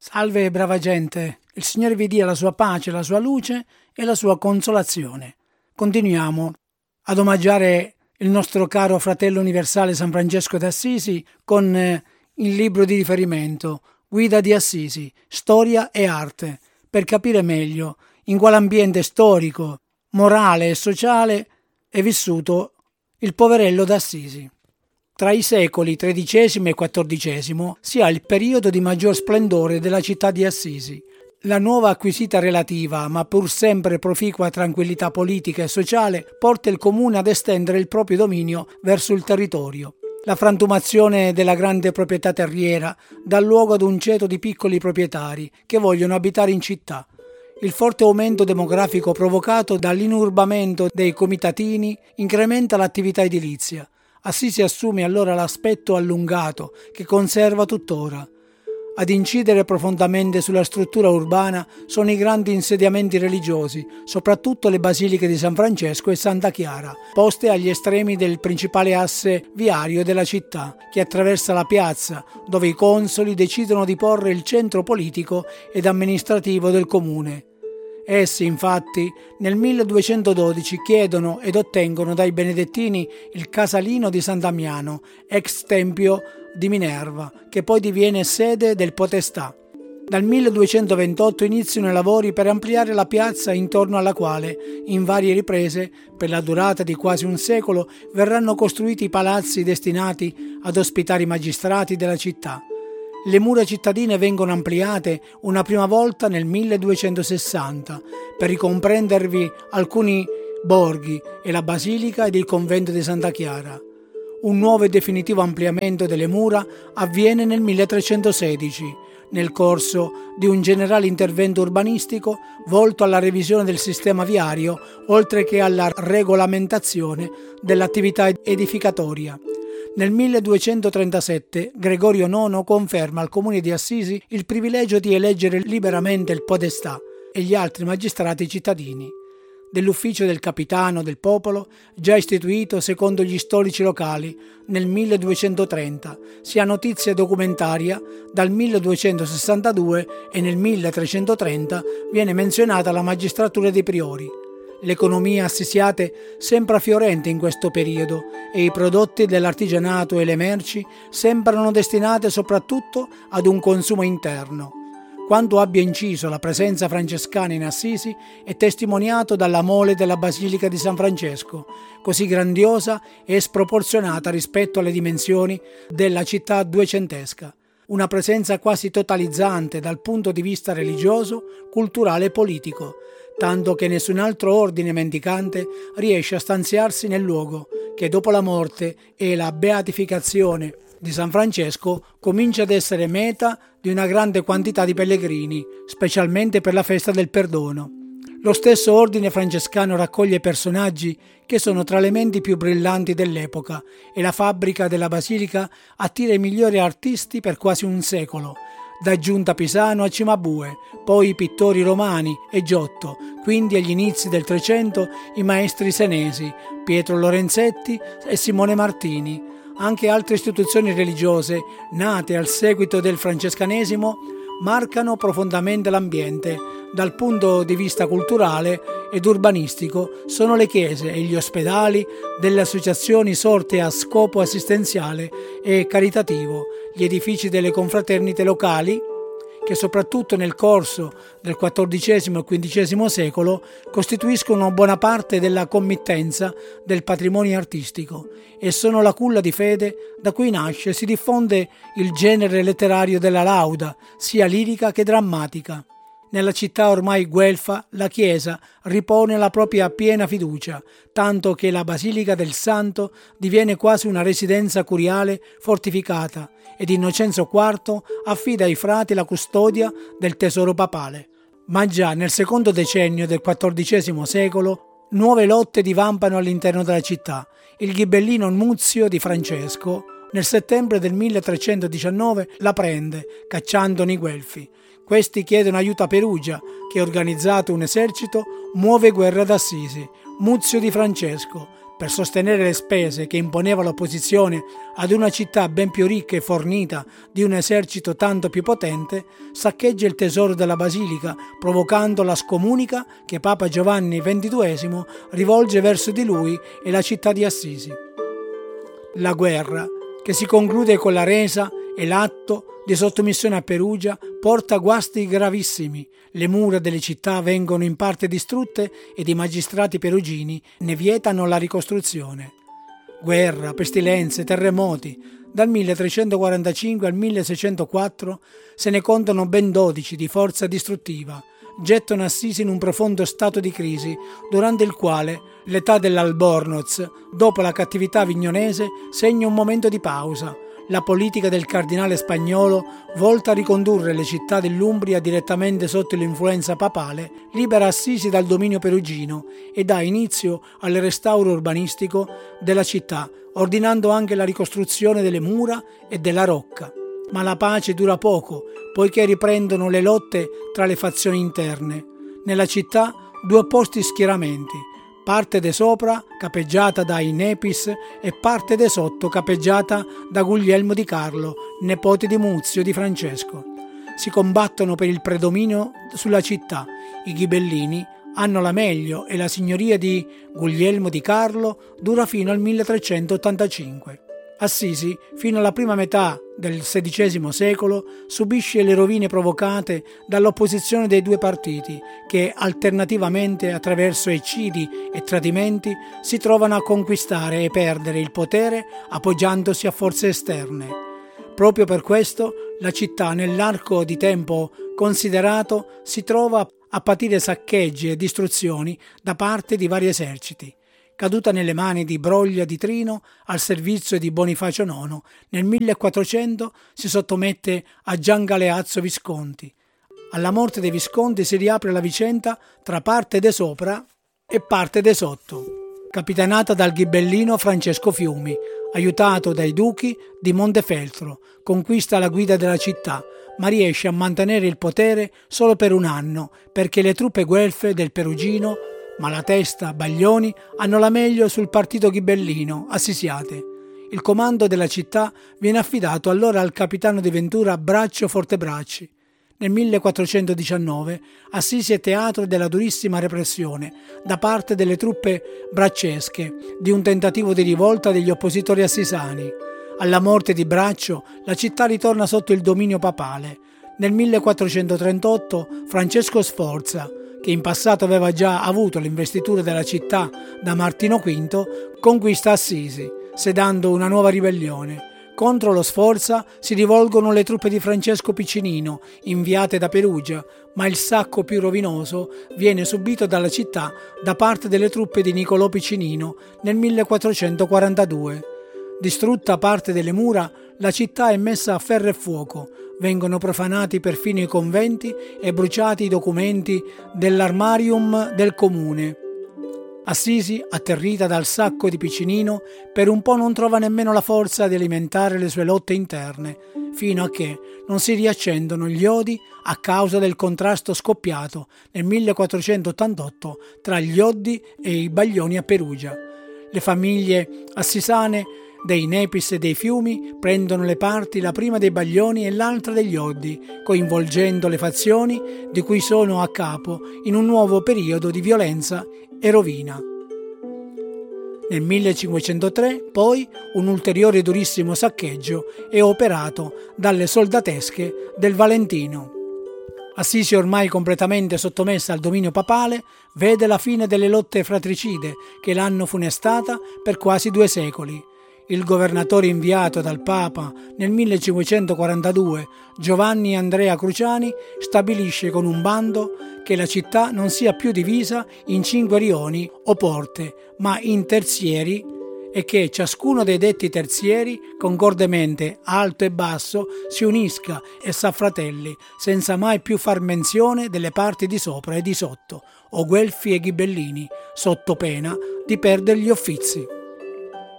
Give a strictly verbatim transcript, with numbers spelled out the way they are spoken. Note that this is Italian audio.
Salve brava gente, il Signore vi dia la sua pace, la sua luce e la sua consolazione. Continuiamo ad omaggiare il nostro caro fratello universale San Francesco d'Assisi con eh, il libro di riferimento Guida di Assisi, Storia e Arte, per capire meglio in quale ambiente storico, morale e sociale è vissuto il poverello d'Assisi. Tra i secoli tredicesimo e quattordicesimo si ha il periodo di maggior splendore della città di Assisi. La nuova acquisita relativa, ma pur sempre proficua tranquillità politica e sociale, porta il comune ad estendere il proprio dominio verso il territorio. La frantumazione della grande proprietà terriera dà luogo ad un ceto di piccoli proprietari che vogliono abitare in città. Il forte aumento demografico provocato dall'inurbamento dei comitatini incrementa l'attività edilizia. Assisi assume allora l'aspetto allungato che conserva tuttora. Ad incidere profondamente sulla struttura urbana sono i grandi insediamenti religiosi, soprattutto le basiliche di San Francesco e Santa Chiara, poste agli estremi del principale asse viario della città, che attraversa la piazza, dove i consoli decidono di porre il centro politico ed amministrativo del comune. Essi, infatti, nel milleduecentododici chiedono ed ottengono dai benedettini il casalino di San Damiano, ex tempio di Minerva, che poi diviene sede del Podestà. Dal milleduecentoventotto iniziano i lavori per ampliare la piazza intorno alla quale, in varie riprese, per la durata di quasi un secolo, verranno costruiti i palazzi destinati ad ospitare i magistrati della città. Le mura cittadine vengono ampliate una prima volta nel milleduecentosessanta per ricomprendervi alcuni borghi e la basilica ed il convento di Santa Chiara. Un nuovo e definitivo ampliamento delle mura avviene nel milletrecentosedici, nel corso di un generale intervento urbanistico volto alla revisione del sistema viario, oltre che alla regolamentazione dell'attività edificatoria. Nel milleduecentotrentasette Gregorio nono conferma al comune di Assisi il privilegio di eleggere liberamente il podestà e gli altri magistrati cittadini. Dell'ufficio del capitano del popolo, già istituito secondo gli storici locali nel milleduecentotrenta, si ha notizia documentaria dal milleduecentosessantadue e nel milletrecentotrenta viene menzionata la magistratura dei priori. L'economia assisiate sembra fiorente in questo periodo e i prodotti dell'artigianato e le merci sembrano destinate soprattutto ad un consumo interno. Quanto abbia inciso la presenza francescana in Assisi è testimoniato dalla mole della Basilica di San Francesco, così grandiosa e sproporzionata rispetto alle dimensioni della città duecentesca. Una presenza quasi totalizzante dal punto di vista religioso, culturale e politico, tanto che nessun altro ordine mendicante riesce a stanziarsi nel luogo che dopo la morte e la beatificazione di San Francesco comincia ad essere meta di una grande quantità di pellegrini, specialmente per la festa del perdono. Lo stesso ordine francescano raccoglie personaggi che sono tra le menti più brillanti dell'epoca e la fabbrica della Basilica attira i migliori artisti per quasi un secolo, da Giunta Pisano a Cimabue, poi i pittori romani e Giotto, quindi agli inizi del Trecento i maestri senesi, Pietro Lorenzetti e Simone Martini. Anche altre istituzioni religiose, nate al seguito del francescanesimo, marcano profondamente l'ambiente. Dal punto di vista culturale ed urbanistico sono le chiese e gli ospedali delle associazioni sorte a scopo assistenziale e caritativo, gli edifici delle confraternite locali, che soprattutto nel corso del quattordicesimo e quindicesimo secolo costituiscono buona parte della committenza del patrimonio artistico e sono la culla di fede da cui nasce e si diffonde il genere letterario della lauda, sia lirica che drammatica. Nella città ormai guelfa la Chiesa ripone la propria piena fiducia, tanto che la Basilica del Santo diviene quasi una residenza curiale fortificata ed Innocenzo quarto affida ai frati la custodia del tesoro papale. Ma già nel secondo decennio del quattordicesimo secolo nuove lotte divampano all'interno della città. Il ghibellino Muzio di Francesco nel settembre del milletrecentodiciannove la prende, cacciandone i guelfi. Questi chiedono aiuto a Perugia, che, organizzato un esercito, muove guerra ad Assisi. Muzio di Francesco Per sostenere le spese che imponeva l'opposizione ad una città ben più ricca e fornita di un esercito tanto più potente, saccheggia il tesoro della basilica, provocando la scomunica che Papa Giovanni ventiduesimo rivolge verso di lui e la città di Assisi. La guerra, che si conclude con la resa e l'atto di sottomissione a Perugia, porta guasti gravissimi. Le mura delle città vengono in parte distrutte ed i magistrati perugini ne vietano la ricostruzione. Guerra, pestilenze, terremoti. Dal milletrecentoquarantacinque al milleseicentoquattro se ne contano ben dodici di forza distruttiva. Gettano Assisi in un profondo stato di crisi, durante il quale l'età dell'Albornoz, dopo la cattività avignonese, segna un momento di pausa. La politica del cardinale Spagnolo, volta a ricondurre le città dell'Umbria direttamente sotto l'influenza papale, libera Assisi dal dominio perugino e dà inizio al restauro urbanistico della città, ordinando anche la ricostruzione delle mura e della rocca. Ma la pace dura poco, poiché riprendono le lotte tra le fazioni interne. Nella città due opposti schieramenti, parte de sopra capeggiata dai Nepis e parte de sotto capeggiata da Guglielmo di Carlo, nepote di Muzio di Francesco. Si combattono per il predominio sulla città. I ghibellini hanno la meglio e la signoria di Guglielmo di Carlo dura fino al milletrecentottantacinque. Assisi, fino alla prima metà del sedicesimo secolo, subisce le rovine provocate dall'opposizione dei due partiti che, alternativamente attraverso eccidi e tradimenti, si trovano a conquistare e perdere il potere appoggiandosi a forze esterne. Proprio per questo la città, nell'arco di tempo considerato, si trova a patire saccheggi e distruzioni da parte di vari eserciti. Caduta nelle mani di Broglia di Trino al servizio di Bonifacio nono, nel millequattrocento si sottomette a Gian Galeazzo Visconti. Alla morte dei Visconti si riapre la vicenda tra parte de sopra e parte de sotto, capitanata dal ghibellino Francesco Fiumi, aiutato dai duchi di Montefeltro, conquista la guida della città, ma riesce a mantenere il potere solo per un anno, perché le truppe guelfe del Perugino, Malatesta, Baglioni, hanno la meglio sul partito ghibellino, assisiate. Il comando della città viene affidato allora al capitano di Ventura Braccio Fortebracci. Nel millequattrocentodiciannove Assisi è teatro della durissima repressione da parte delle truppe braccesche di un tentativo di rivolta degli oppositori assisani. Alla morte di Braccio la città ritorna sotto il dominio papale. Nel millequattrocentotrentotto Francesco Sforza, che in passato aveva già avuto l'investitura della città da Martino quinto, conquista Assisi, sedando una nuova ribellione. Contro lo Sforza si rivolgono le truppe di Francesco Piccinino, inviate da Perugia, ma il sacco più rovinoso viene subito dalla città da parte delle truppe di Niccolò Piccinino nel millequattrocentoquarantadue. Distrutta parte delle mura, la città è messa a ferro e fuoco, vengono profanati perfino i conventi e bruciati i documenti dell'armarium del comune. Assisi, atterrita dal sacco di Piccinino, per un po' non trova nemmeno la forza di alimentare le sue lotte interne, fino a che non si riaccendono gli odi a causa del contrasto scoppiato nel millequattrocentottantotto tra gli Oddi e i Baglioni a Perugia. Le famiglie assisane dei Nepis e dei Fiumi prendono le parti, la prima dei Baglioni e l'altra degli Oddi, coinvolgendo le fazioni di cui sono a capo in un nuovo periodo di violenza e rovina. Nel millecinquecentotre, poi, un ulteriore durissimo saccheggio è operato dalle soldatesche del Valentino. Assisi, ormai completamente sottomessa al dominio papale, vede la fine delle lotte fratricide che l'hanno funestata per quasi due secoli. Il governatore inviato dal Papa nel millecinquecentoquarantadue, Giovanni Andrea Cruciani, stabilisce con un bando che la città non sia più divisa in cinque rioni o porte, ma in terzieri, e che ciascuno dei detti terzieri, concordemente alto e basso, si unisca e s'affratelli, senza mai più far menzione delle parti di sopra e di sotto, o guelfi e ghibellini, sotto pena di perdere gli uffizi.